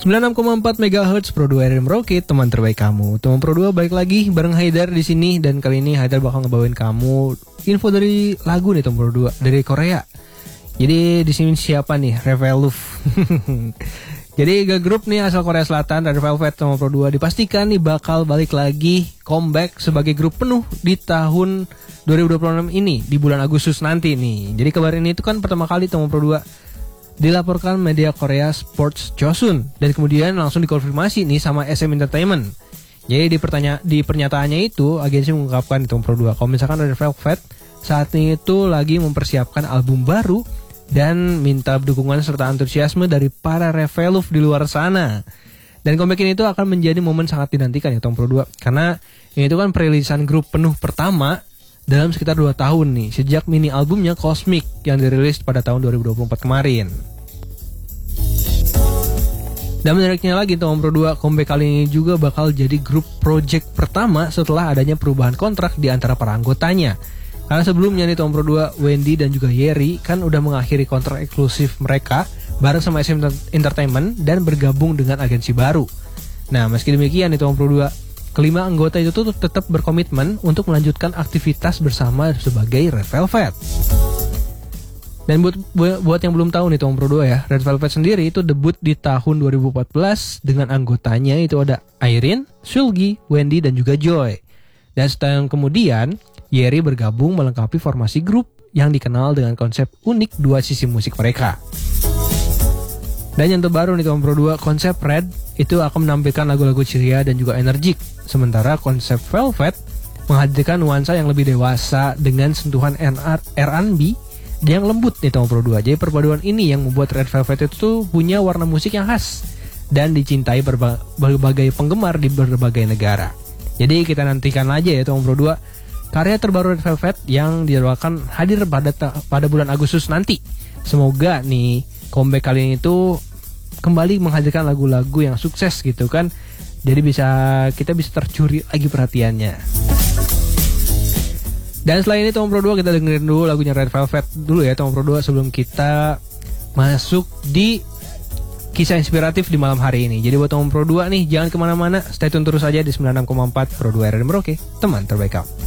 96,4 MHz Pro 2 RRI Merauke, teman terbaik kamu. Teman Pro 2 balik lagi bareng Haidar di sini, dan kali ini Haidar bakal ngebawain kamu info dari lagu nih teman Pro 2 dari Korea. Jadi di sini siapa nih? Red Velvet. Jadi grup nih asal Korea Selatan, Red Velvet teman Pro 2 dipastikan nih bakal balik lagi comeback sebagai grup penuh di tahun 2026 ini, di bulan Agustus nanti nih. Jadi kabar ini itu kan pertama kali teman Pro 2 dilaporkan media Korea Sports Chosun, dan kemudian langsung dikonfirmasi nih sama SM Entertainment. Jadi di pernyataannya itu agensi mengungkapkan itu Pro 2 kalau misalkan Red Velvet saat ini itu lagi mempersiapkan album baru dan minta dukungan serta antusiasme dari para Red Velvet di luar sana. Dan comeback ini itu akan menjadi momen sangat dinantikan ya Tom Pro 2, karena ini itu kan perilisan grup penuh pertama dalam sekitar 2 tahun nih, sejak mini albumnya Cosmic yang dirilis pada tahun 2024 kemarin. Dan menariknya lagi Tom Pro 2, comeback kali ini juga bakal jadi grup project pertama setelah adanya perubahan kontrak di antara para anggotanya. Karena sebelumnya nih Tom Pro 2, Wendy dan juga Yeri kan udah mengakhiri kontrak eksklusif mereka bareng sama SM Entertainment dan bergabung dengan agensi baru. Nah, meski demikian nih Tom Pro 2, kelima anggota itu tuh tetap berkomitmen untuk melanjutkan aktivitas bersama sebagai Red Velvet. Dan buat yang belum tahu nih Tom Pro 2 ya, Red Velvet sendiri itu debut di tahun 2014 dengan anggotanya itu ada Irene, Seulgi, Wendy dan juga Joy. Dan setahun kemudian, Yeri bergabung melengkapi formasi grup yang dikenal dengan konsep unik dua sisi musik mereka. Dan yang terbaru nih Tom Pro 2, konsep Red itu akan menampilkan lagu-lagu ceria dan juga energik. Sementara konsep Velvet menghadirkan nuansa yang lebih dewasa dengan sentuhan R&B yang lembut nih Tom Pro 2. Jadi perpaduan ini yang membuat Red Velvet itu tuh punya warna musik yang khas dan dicintai berbagai penggemar di berbagai negara. Jadi kita nantikan aja ya Tom Pro 2 karya terbaru Red Velvet yang dijadwalkan hadir pada bulan Agustus nanti. Semoga nih comeback kali ini tuh kembali menghadirkan lagu-lagu yang sukses gitu kan. Jadi kita bisa tercuri lagi perhatiannya. Dan setelah ini Tom Pro 2 kita dengerin dulu lagunya Red Velvet dulu ya Tom Pro 2 sebelum kita masuk di kisah inspiratif di malam hari ini. Jadi buat Tom Pro 2 nih jangan kemana-mana, stay tune terus aja di 96,4 Pro 2 RRI Merauke, teman terbaik kamu.